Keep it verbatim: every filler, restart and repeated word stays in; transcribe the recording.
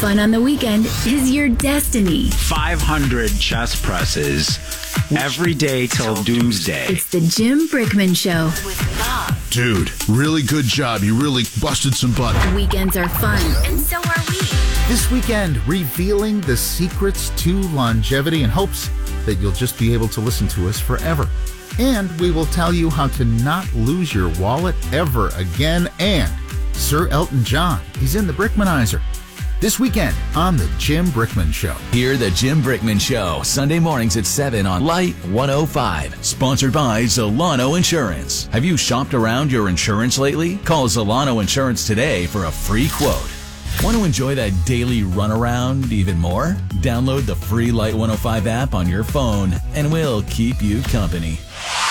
fun on the weekend is your destiny. five hundred chest presses every day till doomsday. It's the Jim Brickman Show. With Bob. Dude, really good job. You really busted some butt. Weekends are fun. And so are we. This weekend, revealing the secrets to longevity in hopes that you'll just be able to listen to us forever. And we will tell you how to not lose your wallet ever again. And Sir Elton John, he's in the Brickmanizer. This weekend on The Jim Brickman Show. Hear The Jim Brickman Show, Sunday mornings at seven on Light one oh five. Sponsored by Zolano Insurance. Have you shopped around your insurance lately? Call Zolano Insurance today for a free quote. Want to enjoy that daily runaround even more? Download the free Light one oh five app on your phone, and we'll keep you company.